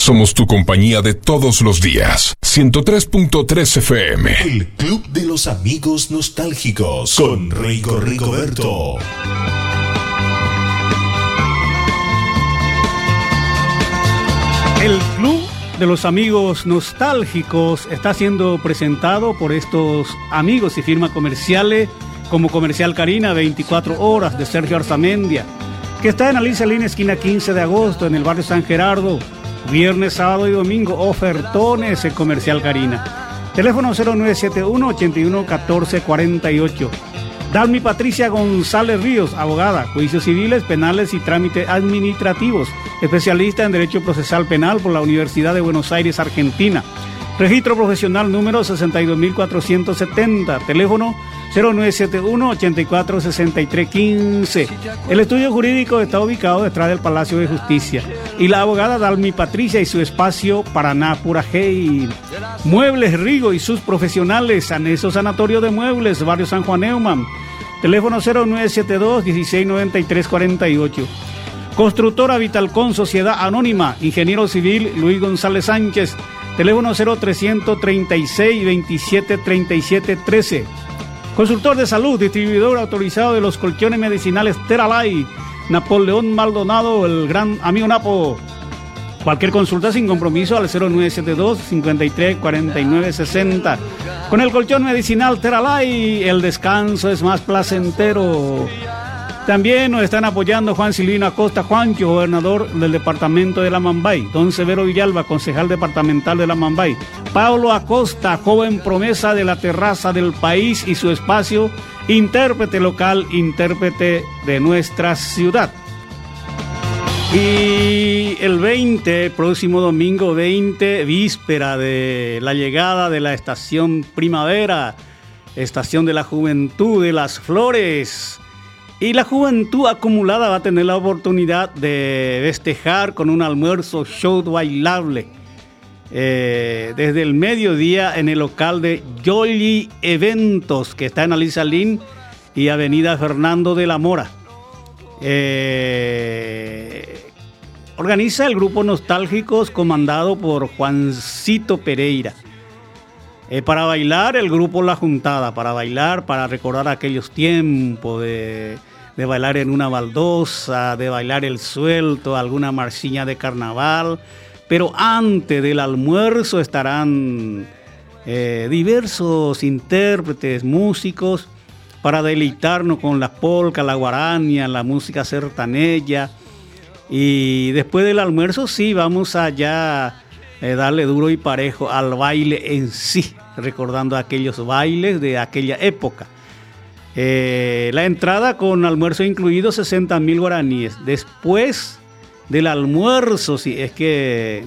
Somos tu compañía de todos los días. 103.3 FM. El Club de los Amigos Nostálgicos con Rigoberto. El Club de los Amigos Nostálgicos está siendo presentado por estos amigos y firmas comerciales como Comercial Karina, 24 horas, de Sergio Arzamendia, que está en Alicia Lina, esquina 15 de agosto, en el barrio San Gerardo. Viernes, sábado y domingo, ofertones en Comercial Karina. Teléfono 0971-811448. Dalmi Patricia González Ríos, abogada, juicios civiles, penales y trámites administrativos, especialista en Derecho Procesal Penal por la Universidad de Buenos Aires, Argentina. Registro profesional número 62.470, teléfono 0971-846315. El estudio jurídico está ubicado detrás del Palacio de Justicia. Y la abogada Dalmi Patricia y su espacio Paraná Purajey. Muebles Rigo y sus profesionales, Anexo Sanatorio de Muebles, barrio San Juan Neumann. Teléfono 0972-169348. Constructora Vitalcon, Sociedad Anónima, Ingeniero Civil Luis González Sánchez. Teléfono 0336-273713. Consultor de salud, distribuidor autorizado de los colchones medicinales Teralay. Napoleón Maldonado, el gran amigo Napo. Cualquier consulta sin compromiso al 0972-534960. Con el colchón medicinal Teralay, el descanso es más placentero. También nos están apoyando Juan Silvino Acosta Juancho, gobernador del departamento de La Mambay. Don Severo Villalba, concejal departamental de La Mambay. Paulo Acosta, joven promesa de la terraza del país y su espacio, intérprete local, intérprete de nuestra ciudad. Y el 20, próximo domingo 20, víspera de la llegada de la estación primavera, estación de la juventud, de las flores. Y la juventud acumulada va a tener la oportunidad de festejar con un almuerzo show bailable desde el mediodía en el local de Yoli Eventos, que está en Alicia Lin y Avenida Fernando de la Mora. Organiza el grupo Nostálgicos comandado por Juancito Pereira. Para bailar, el grupo La Juntada, para bailar, para recordar aquellos tiempos de bailar en una baldosa, de bailar el suelto, alguna marchiña de carnaval. Pero antes del almuerzo estarán diversos intérpretes, músicos, para deleitarnos con la polca, la guarania, la música sertaneja. Y después del almuerzo sí, vamos a ya darle duro y parejo al baile en sí, recordando aquellos bailes de aquella época. La entrada con almuerzo incluido, 60.000 guaraníes. Después del almuerzo, si es que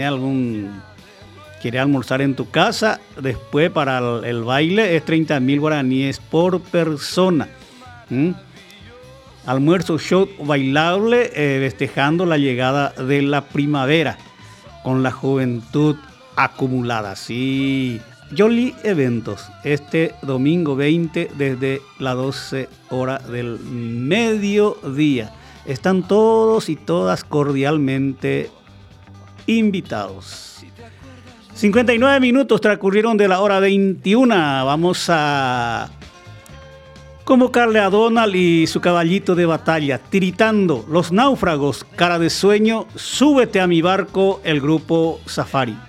quiere almorzar en tu casa, después para el baile es 30.000 guaraníes por persona. Almuerzo show bailable, festejando la llegada de la primavera con la juventud acumulada. Sí, Yoli Eventos, este domingo 20 desde las 12 horas del mediodía. Están todos y todas cordialmente invitados. 59 minutos transcurrieron de la hora 21. Vamos a convocarle a Donald y su caballito de batalla, tiritando, Los Náufragos, Cara de Sueño, Súbete a mi barco, el grupo Safari.